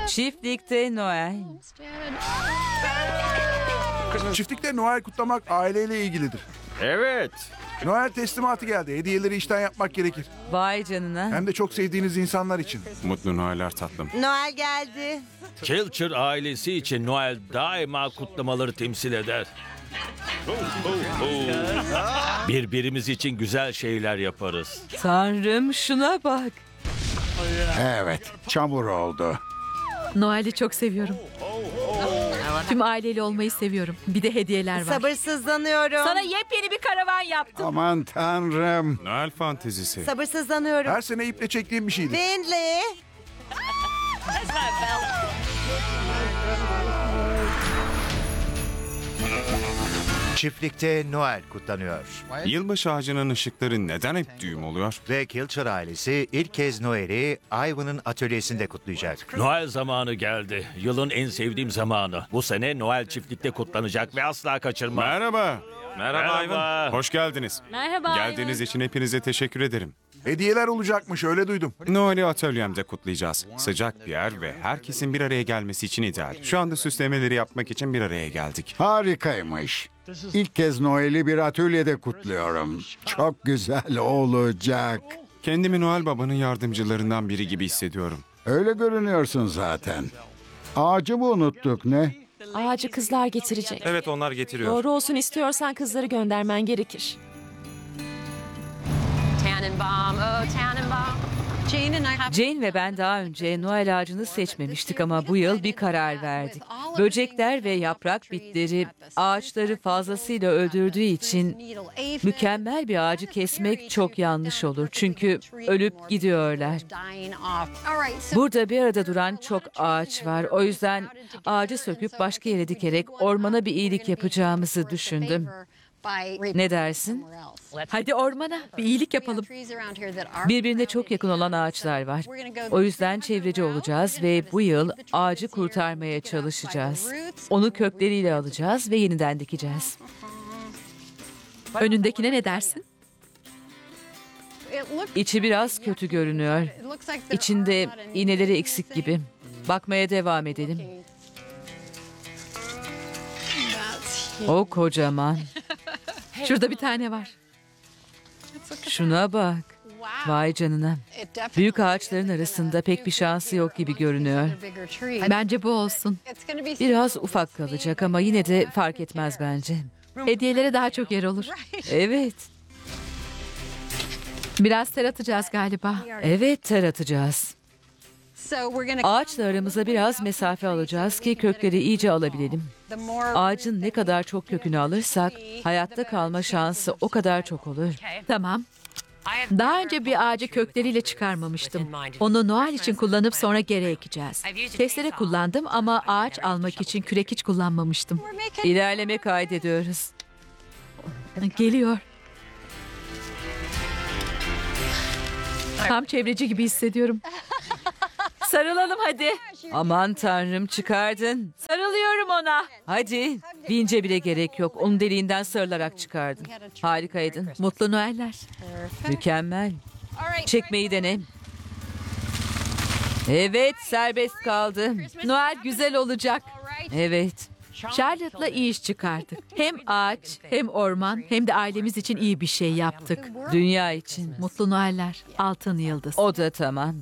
Çiftlikte Noel. Çiftlikte Noel kutlamak aileyle ilgilidir. Evet. Noel teslimatı geldi. Hediyeleri işten yapmak gerekir. Vay canına. Hem de çok sevdiğiniz insanlar için. Mutlu Noeller tatlım. Noel geldi. Kilcher ailesi için Noel daima kutlamaları temsil eder. Birbirimiz için güzel şeyler yaparız. Tanrım şuna bak. Evet, çamur oldu. Noel'i çok seviyorum. Tüm aileyle olmayı seviyorum. Bir de hediyeler var. Sabırsızlanıyorum. Sana yepyeni bir karavan yaptım. Aman tanrım. Noel fantezisi. Sabırsızlanıyorum. Her sene iple çektiğim bir şeydir. Bentley. Çiftlikte Noel kutlanıyor Yılbaşı ağacının ışıkları neden hep düğüm oluyor? ve Kilcher ailesi ilk kez Noel'i Ivan'ın atölyesinde kutlayacak. Noel zamanı geldi. Yılın en sevdiğim zamanı. Bu sene Noel çiftlikte kutlanacak ve asla kaçırma. Merhaba. Merhaba Ivan. Hoş geldiniz. Merhaba. Geldiğiniz için hepinize teşekkür ederim. Hediyeler olacakmış öyle duydum. Noel'i atölyemde kutlayacağız. Sıcak bir yer ve herkesin bir araya gelmesi için ideal. Şu anda süslemeleri yapmak için bir araya geldik. Harikaymış. İlk kez Noel'i bir atölyede kutluyorum. Çok güzel olacak. Kendimi Noel Baba'nın yardımcılarından biri gibi hissediyorum. Öyle görünüyorsun zaten. Ağacı mı unuttuk ne? Ağacı kızlar getirecek. Evet, onlar getiriyor. Doğru olsun istiyorsan kızları göndermen gerekir. Tannenbaum, oh Tannenbaum. Jane ve ben daha önce Noel ağacını seçmemiştik ama bu yıl bir karar verdik. Böcekler ve yaprak bitleri ağaçları fazlasıyla öldürdüğü için mükemmel bir ağacı kesmek çok yanlış olur. Çünkü ölüp gidiyorlar. Burada bir arada duran çok ağaç var. O yüzden ağacı söküp başka yere dikerek ormana bir iyilik yapacağımızı düşündüm. Ne dersin? Hadi ormana bir iyilik yapalım. Birbirine çok yakın olan ağaçlar var. O yüzden çevreci olacağız ve bu yıl ağacı kurtarmaya çalışacağız. Onu kökleriyle alacağız ve yeniden dikeceğiz. Önündekine ne dersin? İçi biraz kötü görünüyor. İçinde iğneleri eksik gibi. Bakmaya devam edelim. O kocaman. Şurada bir tane var. Şuna bak. Vay canına. Büyük ağaçların arasında pek bir şansı yok gibi görünüyor. Bence bu olsun. Biraz ufak kalacak ama yine de fark etmez bence. Hediyelere daha çok yer olur. Evet. Biraz ter atacağız galiba. Evet, ter atacağız. Ağaçla aramıza biraz mesafe alacağız ki kökleri iyice alabilelim. Ağacın ne kadar çok kökünü alırsak hayatta kalma şansı o kadar çok olur. Tamam. Daha önce bir ağacı kökleriyle çıkarmamıştım. Onu Noel için kullanıp sonra geri ekeceğiz. Testere kullandım ama ağaç almak için kürek hiç kullanmamıştım. İlerleme kaydediyoruz. Geliyor. Tam çevreci gibi hissediyorum. Sarılalım hadi. Aman tanrım, çıkardın. Sarılıyorum ona. Hadi. Vince bile gerek yok. Onun deliğinden sarılarak çıkardın. Harikaydın. Mutlu Noeller. Mükemmel. Çekmeyi dene. Evet, serbest kaldı. Noel güzel olacak. Evet. Charlotte'la iyi iş çıkardık. Hem ağaç, hem orman, hem de ailemiz için iyi bir şey yaptık. Dünya için. Mutlu Noeller, altın yıldız. O da tamam.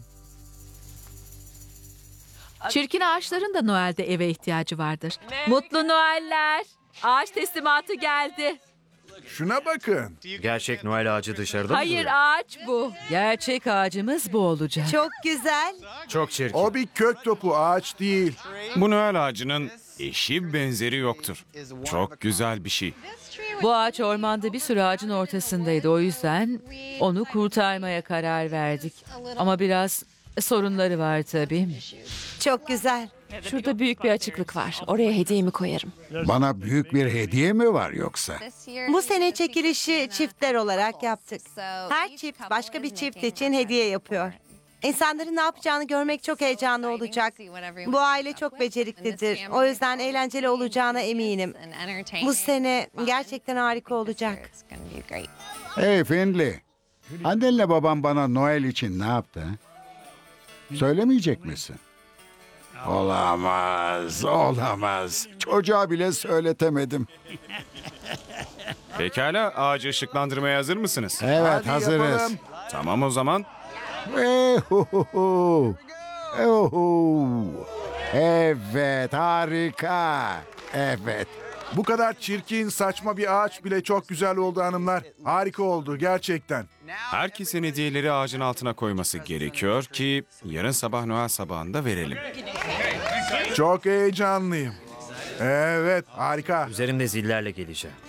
Çirkin ağaçların da Noel'de eve ihtiyacı vardır. Mutlu Noeller. Ağaç teslimatı geldi. Şuna bakın. Gerçek Noel ağacı dışarıda mı Hayır, duruyor? ağaç bu. Gerçek ağacımız bu olacak. Çok güzel. Çok çirkin. O bir kök topu, ağaç değil. Bu Noel ağacının eşi benzeri yoktur. Çok güzel bir şey. Bu ağaç ormanda bir sürü ağacın ortasındaydı. O yüzden onu kurtarmaya karar verdik. Ama biraz sorunları var tabii. Çok güzel. Şurada büyük bir açıklık var. Oraya hediyemi koyarım. Bana büyük bir hediye mi var yoksa? Bu sene çekilişi çiftler olarak yaptık. Her çift başka bir çift için hediye yapıyor. İnsanların ne yapacağını görmek çok heyecanlı olacak. Bu aile çok beceriklidir. O yüzden eğlenceli olacağına eminim. Bu sene gerçekten harika olacak. Hey Finley. Annenle babam bana Noel için ne yaptı? Ha? Söylemeyecek misin? Olamaz, olamaz. Çocuğa bile söyletemedim. Pekala, ağacı ışıklandırmaya hazır mısınız? Evet, Hadi hazırız. yapalım. Tamam o zaman. Ehuhuhu. Ehuhu. Evet, harika. Evet. Bu kadar çirkin, saçma bir ağaç bile çok güzel oldu hanımlar. Harika oldu gerçekten. Herkesin hediyeleri ağacın altına koyması gerekiyor ki yarın sabah Noel sabahında verelim. Çok heyecanlıyım. Evet, harika. Üzerimde zillerle geleceğim.